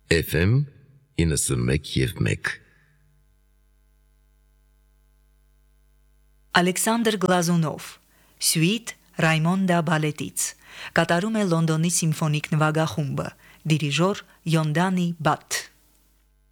FM 91.1 Ալեքսանդր Գլազունով, Սյուիտ Ռայմոնդա բալետից, կատարում է Լոնդոնի սիմֆոնիկ նվագախումբը, դիրիժոր Յոնդանի Բաթ։